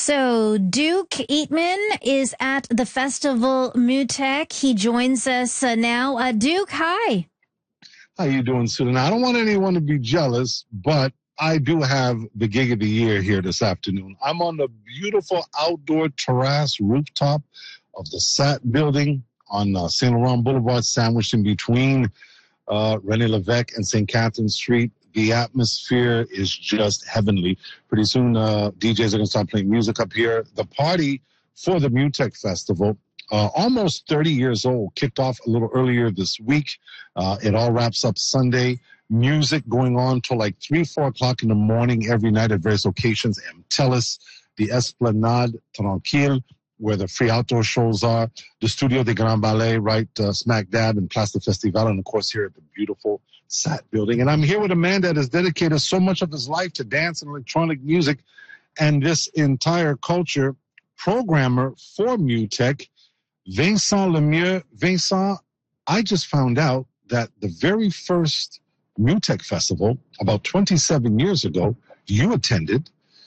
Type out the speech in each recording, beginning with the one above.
So Duke Eatman is at the festival MUTEK. He joins us now. Duke, hi. How you doing, Susan? I don't want anyone to be jealous, but I do have the gig of the year here this afternoon. I'm on the beautiful outdoor terrace rooftop of the SAT building on St. Laurent Boulevard, sandwiched in between René Lévesque and St. Catherine Street. The atmosphere is just heavenly. Pretty soon, DJs are going to start playing music up here. The party for the MUTEK Festival, almost 30 years old, kicked off a little earlier this week. It all wraps up Sunday. Music going on till like 3, 4 o'clock in the morning every night at various locations. Mtelis, the Esplanade Tranquille, where the free outdoor shows are, the Studio de Grand Ballet, right smack dab in Place de Festival, and of course here at the beautiful SAT building. And I'm here with a man that has dedicated so much of his life to dance and electronic music and this entire culture, programmer for MUTEK, Vincent Lemieux. Vincent, I just found out that the very first MUTEK Festival, about 27 years ago, you attended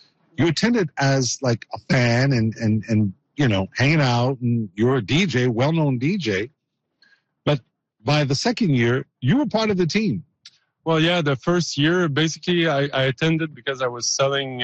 as like a fan and you know, hanging out, and you're a DJ, well-known DJ. But by the second year, you were part of the team. Well, yeah, the first year, basically, I attended because I was selling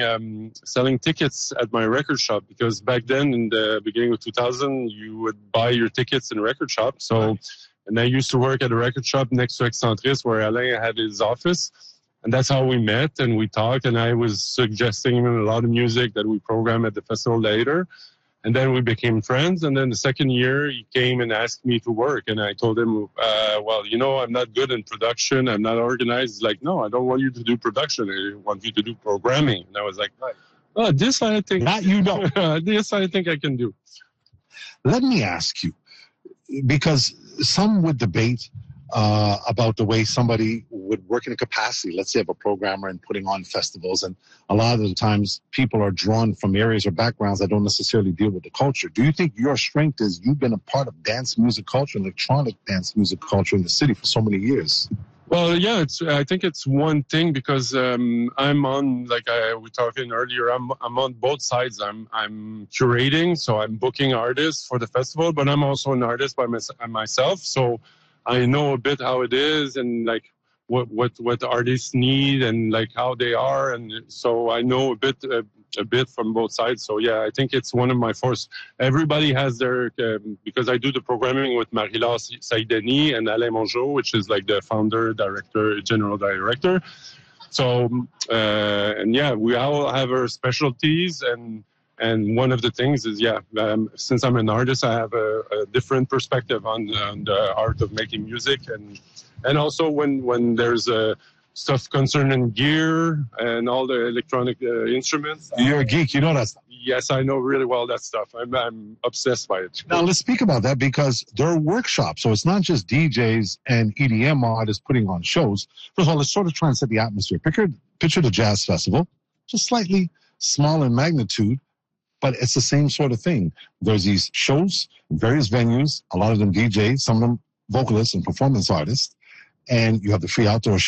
tickets at my record shop. Because back then, in the beginning of 2000, you would buy your tickets in a record shop. So, and I used to work at a record shop next to Excentris, where Alain had his office. And that's how we met, and we talked, and I was suggesting him a lot of music that we program at the festival later. And then we became friends. And then the second year, he came and asked me to work. And I told him, well, you know, I'm not good in production. I'm not organized. He's like, no, I don't want you to do production. I want you to do programming. And I was like, oh, this I think. That you know. This I think I can do. Let me ask you, because some would debate about the way somebody would work in a capacity, let's say of a programmer and putting on festivals. And a lot of the times people are drawn from areas or backgrounds that don't necessarily deal with the culture. Do you think your strength is you've been a part of dance music culture, electronic dance music culture in the city for so many years? Well, yeah, I think it's one thing because I'm on, like we were talking earlier, I'm on both sides. I'm curating, so I'm booking artists for the festival, but I'm also an artist by myself. So I know a bit how it is and like what the artists need and like how they are, and so I know a bit from both sides. So yeah, I think it's one of my forces. Everybody has their because I do the programming with Marie-Laure Saïdani and Alain Mongeau, which is like the founder, director, general director. So and yeah, we all have our specialties and one of the things is, since I'm an artist, I have a different perspective on the art of making music. And also when there's stuff concerning gear and all the electronic instruments. You're a geek, you know that stuff. Yes, I know really well that stuff. I'm obsessed by it. Now, let's speak about that because there are workshops. So it's not just DJs and EDM artists putting on shows. First of all, let's sort of try and set the atmosphere. Picture the jazz festival, just slightly small in magnitude, but it's the same sort of thing. There's these shows in various venues, a lot of them DJs, some of them vocalists and performance artists, and you have the free outdoor